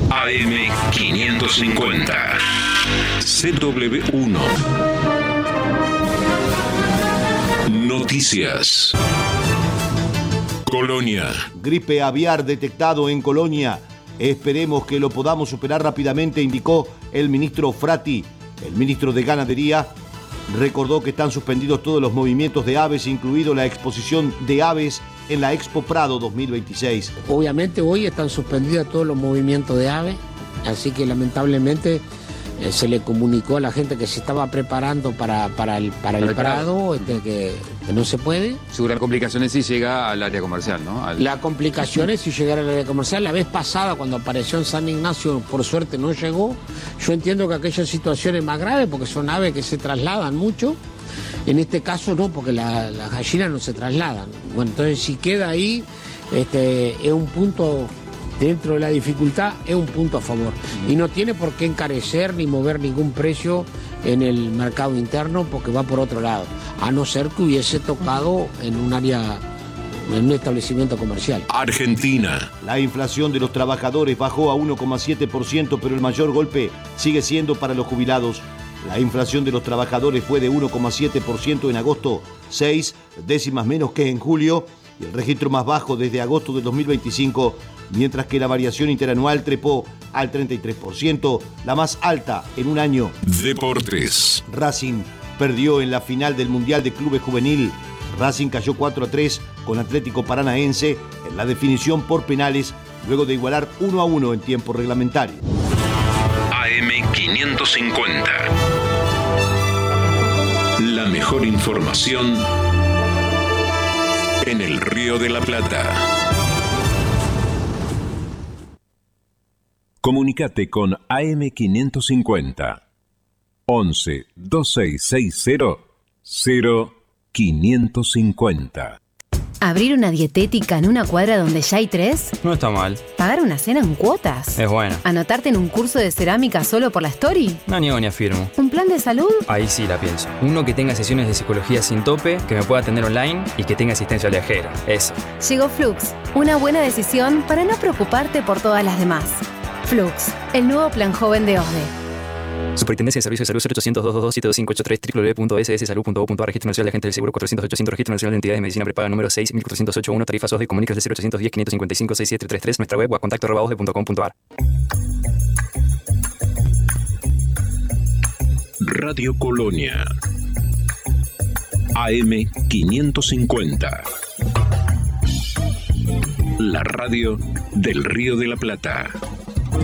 AM550. CW1. Noticias. Colonia. Gripe aviar detectado en Colonia. Esperemos que lo podamos superar rápidamente, indicó el ministro Frati. El ministro de Ganadería recordó que están suspendidos todos los movimientos de aves, incluido la exposición de aves en la Expo Prado 2026. Obviamente hoy están suspendidos todos los movimientos de aves, así que lamentablemente se le comunicó a la gente que se estaba preparando para el Prado, que no se puede. Seguro las complicaciones si llega al área comercial, ¿no? Las complicaciones si llegara al área comercial. La vez pasada, cuando apareció en San Ignacio, por suerte no llegó. Yo entiendo que aquella situación es más grave porque son aves que se trasladan mucho. En este caso no, porque las gallinas no se trasladan. Bueno, entonces si queda ahí, es un punto... Dentro de la dificultad es un punto a favor y no tiene por qué encarecer ni mover ningún precio en el mercado interno porque va por otro lado, a no ser que hubiese tocado en un área, en un establecimiento comercial. Argentina. La inflación de los trabajadores bajó a 1,7%, pero el mayor golpe sigue siendo para los jubilados. La inflación de los trabajadores fue de 1,7% en agosto, 6 décimas menos que en julio, y el registro más bajo desde agosto de 2025, mientras que la variación interanual trepó al 33%, la más alta en un año. Deportes. Racing perdió en la final del Mundial de Clubes Juvenil. Racing cayó 4-3 con Atlético Paranaense en la definición por penales, luego de igualar 1-1 en tiempo reglamentario. AM550. La mejor información en el Río de la Plata. Comunicate con AM550 11 2660 0550. ¿Abrir una dietética en una cuadra donde ya hay 3? No está mal. ¿Pagar una cena en cuotas? Es buena. ¿Anotarte en un curso de cerámica solo por la story? No niego ni afirmo. ¿Un plan de salud? Ahí sí la pienso. Uno que tenga sesiones de psicología sin tope, que me pueda atender online y que tenga asistencia viajera. Eso. Llegó Flux, una buena decisión para no preocuparte por todas las demás. Flux, el nuevo plan joven de OSDE. Superintendencia de Servicios de Salud 0800-222-7583 www.sssalud.gov.ar. Registro Nacional de Agentes del Seguro 400-800. Registro Nacional de Entidades de Medicina Prepaga número 6.408.1. Tarifas OSDE. Comunicas de 0810-555-6733. Nuestra web o a contacto@osde.com.ar. Radio Colonia. AM550. La radio del Río de la Plata.